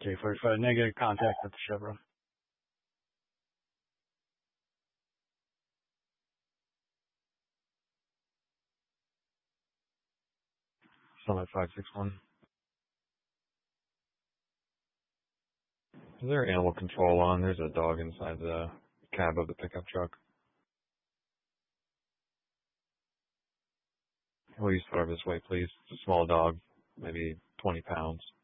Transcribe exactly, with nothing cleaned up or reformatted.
J forty-five negative, contact at the Chevron. Summit five six one. Is there animal control on? There's a dog inside the cab of the pickup truck. Will you start this way, please? It's a small dog, maybe twenty pounds.